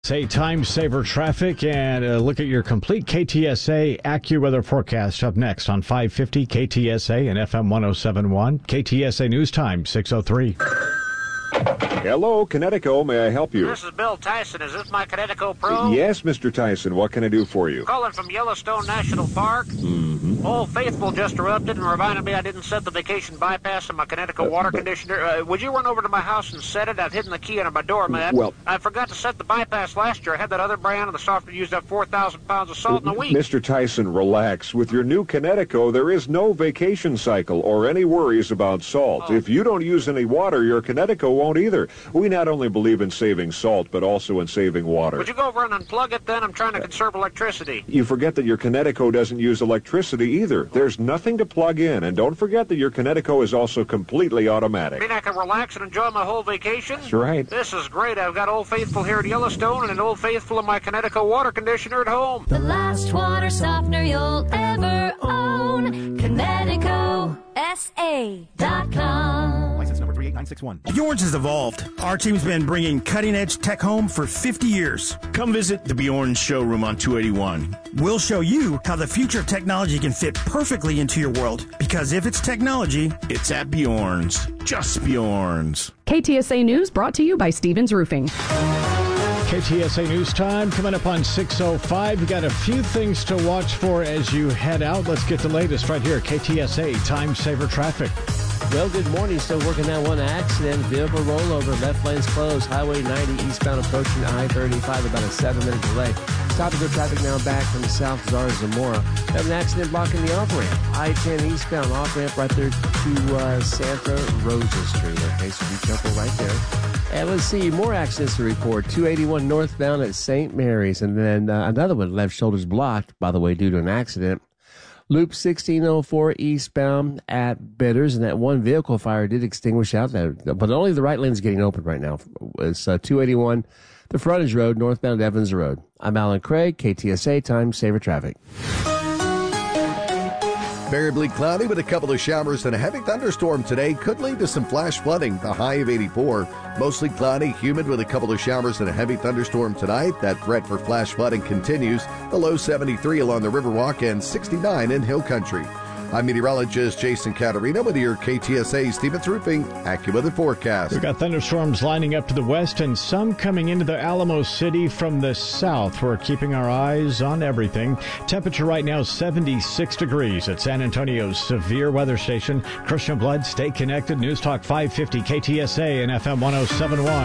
Say time saver traffic and look at your complete KTSA AccuWeather forecast up next on 550 KTSA and FM 1071. KTSA News Time 6:03. Hello, Connecticut. May I help you? This is Bill Tyson. Is this my Connecticut Pro? Yes, Mr. Tyson. What can I do for you? Calling from Yellowstone National Park. Mm-hmm. Old Faithful just erupted and reminded me I didn't set the vacation bypass in my Connecticut water conditioner. Would you run over to my house and set it? I've hidden the key under my doormat. Well, I forgot to set the bypass last year. I had that other brand, and the software used up 4,000 pounds of salt in a week. Mr. Tyson, relax. With your new Connecticut, there is no vacation cycle or any worries about salt. If you don't use any water, your Connecticut won't either. We not only believe in saving salt, but also in saving water. Would you go over and unplug it then? I'm trying to conserve electricity. You forget that your Connecticut doesn't use electricity either. There's nothing to plug in, and don't forget that your Connecticut is also completely automatic. You mean I can relax and enjoy my whole vacation? That's right. This is great. I've got Old Faithful here at Yellowstone and an Old Faithful in my Connecticut water conditioner at home. The last water softener you'll ever own. ConnecticutSA.com. License number 38961. Bjorn's has evolved. Our team's been bringing cutting-edge tech home for 50 years. Come visit the Bjorn showroom on 281. We'll show you how the future of technology can fit perfectly into your world. Because if it's technology, It's at Bjorn's. Just Bjorn's. KTSA News brought to you by Stevens Roofing. KTSA News Time coming up on 6:05. We've got a few things to watch for as you head out. Let's get the latest right here. KTSA Time Saver Traffic. Well, good morning. Still working that one accident. Vehicle rollover. Left lane's closed. Highway 90 eastbound approaching I-35. About a 7-minute delay. Stop and go traffic now back from South Zara Zamora. Have an accident blocking the off-ramp. I-10 eastbound off-ramp right there to Santa Rosa Street. Okay, so be careful right there. And let's see, more accidents to report. 281 northbound at St. Mary's. And then another one, left shoulder's blocked, by the way, due to an accident. Loop 1604 eastbound at Bitters, and that one vehicle fire did extinguish out there, but only the right lane's getting open right now. It's 281, the frontage road, northbound Evans Road. I'm Alan Craig, KTSA Time Saver Traffic. Variably cloudy with a couple of showers and a heavy thunderstorm today could lead to some flash flooding, the high of 84. Mostly cloudy, humid with a couple of showers and a heavy thunderstorm tonight. That threat for flash flooding continues. The low 73 along the Riverwalk and 69 in Hill Country. I'm meteorologist Jason Caterina with your KTSA Stevens Roofing AccuWeather forecast. We've got thunderstorms lining up to the west and some coming into the Alamo City from the south. We're keeping our eyes on everything. Temperature right now 76 degrees at San Antonio's severe weather station. Christian Blood, stay connected. News Talk 550 KTSA and FM 1071.